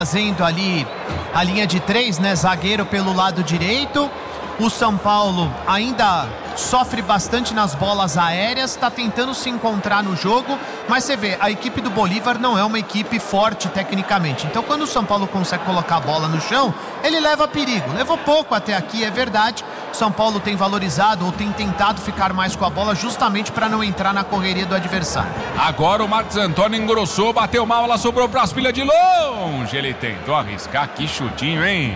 fazendo ali a linha de 3, né? Zagueiro pelo lado direito. O São Paulo ainda sofre bastante nas bolas aéreas, está tentando se encontrar no jogo, mas você vê, a equipe do Bolívar não é uma equipe forte tecnicamente. Então, quando o São Paulo consegue colocar a bola no chão, ele leva perigo. Levou pouco até aqui, é verdade. O São Paulo tem valorizado ou tem tentado ficar mais com a bola justamente para não entrar na correria do adversário. Agora o Marcos Antônio engrossou, bateu mal, ela sobrou para as pilhas de longe. Ele tentou arriscar, que chutinho, hein?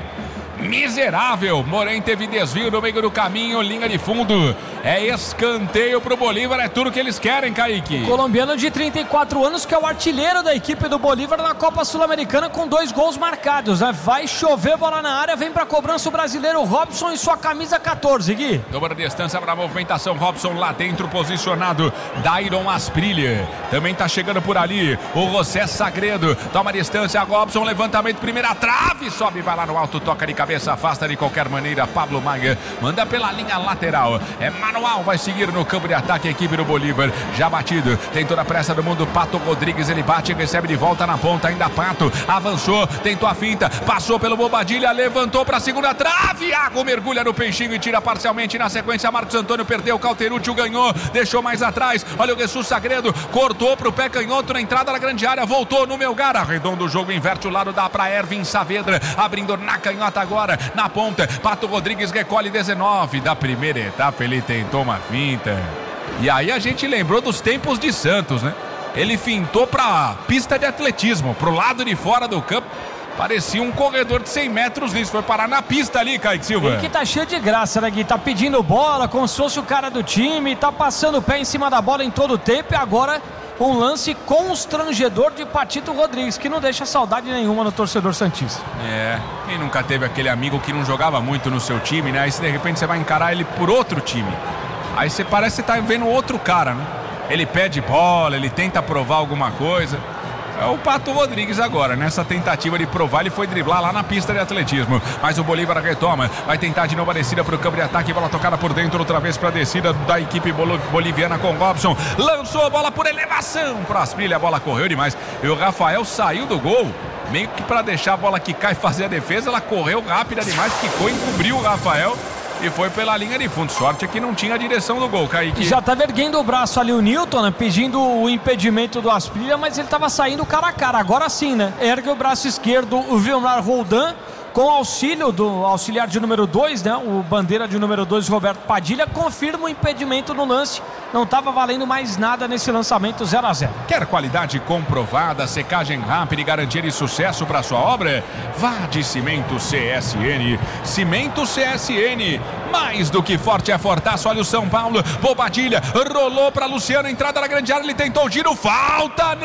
Miserável, Moren teve desvio no meio do caminho, linha de fundo, é escanteio pro Bolívar, é tudo que eles querem, Kaique. O colombiano de 34 anos, que é o artilheiro da equipe do Bolívar na Copa Sul-Americana, com 2 gols marcados, né? Vai chover bola na área, vem pra cobrança o brasileiro Robson em sua camisa 14, Gui. Dobra distância para a movimentação, Robson lá dentro posicionado, Dairon Asprilha, também tá chegando por ali, o José Sagredo, toma distância, Robson, levantamento, primeira trave, sobe, vai lá no alto, toca de cabeça, afasta de qualquer maneira, Pablo Maia, manda pela linha lateral, é manual, vai seguir no campo de ataque a equipe do Bolívar, já batido, tem toda a pressa do mundo, Pato Rodrigues, ele bate, recebe de volta na ponta, ainda Pato, avançou, tentou a finta, passou pelo Bobadilha, levantou para a segunda trave, Iago mergulha no peixinho e tira parcialmente, na sequência Marcos Antônio perdeu, Cauterucci ganhou, deixou mais atrás, olha o Jesus Sagredo, cortou pro pé canhoto na entrada da grande área, voltou no Melgar, arredondo o jogo, inverte o lado, dá para Ervin Saavedra, abrindo na canhota agora, na ponta, Pato Rodrigues recolhe 19 da primeira etapa, ele tentou uma finta, e aí a gente lembrou dos tempos de Santos, né? Ele fintou pra pista de atletismo, pro lado de fora do campo, parecia um corredor de 100 metros nisso, foi parar na pista ali, Kaique Silva. Ele que tá cheio de graça, né, Gui? Tá pedindo bola, como se fosse o cara do time, tá passando o pé em cima da bola em todo o tempo, e agora um lance constrangedor de Patito Rodrigues, que não deixa saudade nenhuma no torcedor santista. É, quem nunca teve aquele amigo que não jogava muito no seu time, né? Aí se de repente você vai encarar ele por outro time, aí você parece que tá vendo outro cara, né? Ele pede bola, ele tenta provar alguma coisa. É o Pato Rodrigues agora, nessa tentativa de provar, ele foi driblar lá na pista de atletismo, mas o Bolívar retoma, vai tentar de novo a descida para o campo de ataque, bola tocada por dentro, outra vez para a descida da equipe boliviana com Robson, lançou a bola por elevação para Asprilha, a bola correu demais, e o Rafael saiu do gol, meio que para deixar a bola quicar e fazer a defesa, ela correu rápida demais, quicou, encobriu o Rafael, e foi pela linha de fundo. Sorte é que não tinha a direção do gol, Kaique. Já estava erguendo o braço ali o Newton, né, pedindo o impedimento do Asprilha, mas ele estava saindo cara a cara. Agora sim, né? Ergue o braço esquerdo o Vilmar Roldan, com auxílio do auxiliar de número 2, né? O bandeira de número 2, Roberto Padilha, confirma o impedimento no lance. Não estava valendo mais nada nesse lançamento 0-0. Quer qualidade comprovada, secagem rápida e garantia de sucesso para sua obra? Vá de Cimento CSN. Cimento CSN, mais do que forte é fortaço. Olha o São Paulo, Bobadilha, rolou para Luciano, entrada na grande área, ele tentou o giro, falta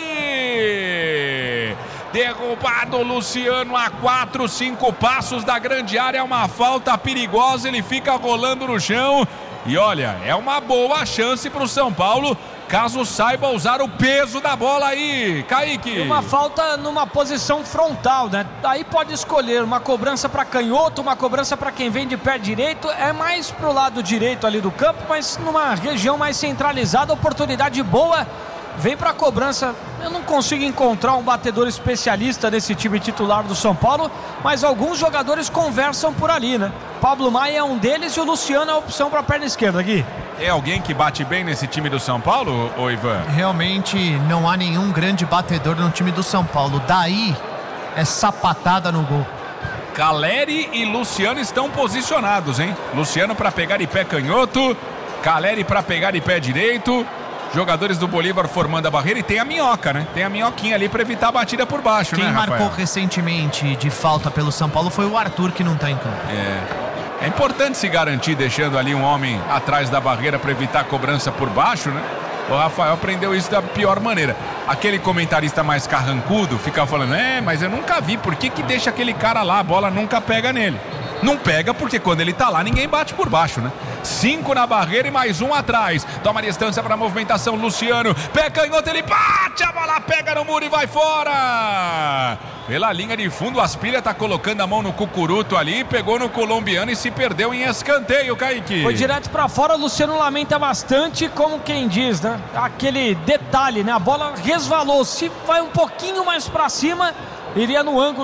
nele! Derrubado o Luciano a 4, 5 passos da grande área, é uma falta perigosa, ele fica rolando no chão. E olha, é uma boa chance para o São Paulo, caso saiba usar o peso da bola aí, Kaique. Uma falta numa posição frontal, né? Aí pode escolher uma cobrança para canhoto, uma cobrança para quem vem de pé direito, é mais pro lado direito ali do campo, mas numa região mais centralizada, oportunidade boa. Vem para a cobrança, eu não consigo encontrar um batedor especialista nesse time titular do São Paulo, mas alguns jogadores conversam por ali, né? Pablo Maia é um deles e o Luciano é a opção para a perna esquerda aqui. É alguém que bate bem nesse time do São Paulo, ô Ivan? Realmente não há nenhum grande batedor no time do São Paulo, daí é sapatada no gol. Caleri e Luciano estão posicionados, hein? Luciano para pegar de pé canhoto, Caleri para pegar de pé direito. Jogadores do Bolívar formando a barreira, e tem a minhoca, né? Tem a minhoquinha ali para evitar a batida por baixo, Quem né, Rafael? marcou recentemente de falta pelo São Paulo foi o Arthur, que não tá em campo. É importante se garantir deixando ali um homem atrás da barreira para evitar a cobrança por baixo, né? O Rafael aprendeu isso da pior maneira. Aquele comentarista mais carrancudo fica falando, mas eu nunca vi, por que deixa aquele cara lá, a bola nunca pega nele? Não pega porque quando ele tá lá ninguém bate por baixo, né? 5 na barreira e mais um atrás. Toma distância para a movimentação, Luciano. Pé canhoto, ele bate, a bola pega no muro e vai fora. Pela linha de fundo, Asprilha tá colocando a mão no cucuruto ali, pegou no colombiano e se perdeu em escanteio, Kaique. Foi direto para fora, o Luciano lamenta bastante, como quem diz, né? Aquele detalhe, né? A bola resvalou, se vai um pouquinho mais para cima, iria no ângulo